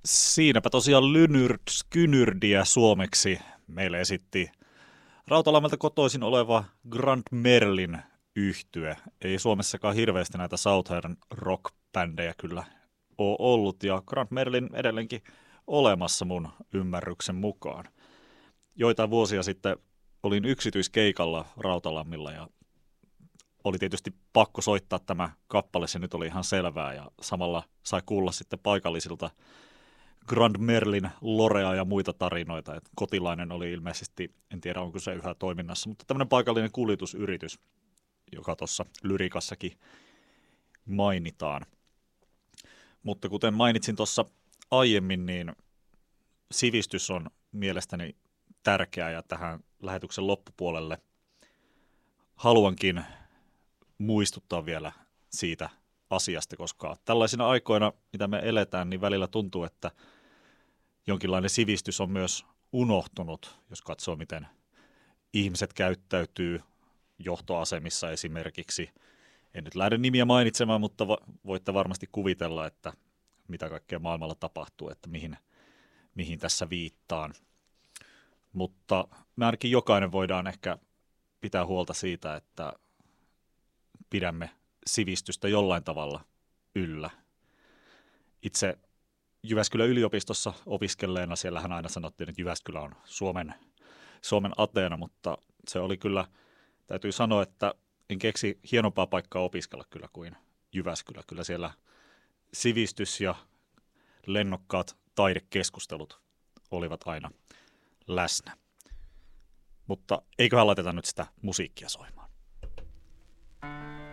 Siinäpä tosiaan Lynyrd suomeksi meille esitti Rautalammelta kotoisin oleva Grand Merlin yhtye. Ei Suomessakaan hirveästi näitä Southern rock-bändejä kyllä ole ollut, ja Grand Merlin edelleenkin olemassa mun ymmärryksen mukaan. Joitain vuosia sitten olin yksityiskeikalla Rautalammilla, ja oli tietysti pakko soittaa tämä kappale, se nyt oli ihan selvää, ja samalla sai kuulla sitten paikallisilta Grand Merlin lorea ja muita tarinoita. Et Kotilainen oli ilmeisesti, en tiedä onko se yhä toiminnassa, mutta tämmöinen paikallinen kuljetusyritys, joka tuossa lyrikassakin mainitaan. Mutta kuten mainitsin tuossa aiemmin, niin sivistys on mielestäni tärkeää, ja tähän lähetyksen loppupuolelle haluankin muistuttaa vielä siitä asiasta, koska tällaisina aikoina, mitä me eletään, niin välillä tuntuu, että jonkinlainen sivistys on myös unohtunut, jos katsoo, miten ihmiset käyttäytyy johtoasemissa esimerkiksi. En nyt lähde nimiä mainitsemaan, mutta voitte varmasti kuvitella, että mitä kaikkea maailmalla tapahtuu, että mihin tässä viittaan. Mutta me ainakin jokainen voidaan ehkä pitää huolta siitä, että pidämme sivistystä jollain tavalla yllä. Itse Jyväskylän yliopistossa opiskelleena, siellähän aina sanottiin, että Jyväskylä on Suomen Ateena, mutta se oli kyllä, täytyy sanoa, että en keksi hienompaa paikkaa opiskella kyllä kuin Jyväskylä. Kyllä siellä sivistys ja lennokkaat taidekeskustelut olivat aina läsnä. Mutta eiköhän laiteta nyt sitä musiikkia soimaan.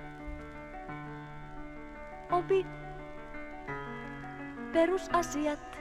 Opi perusasiat.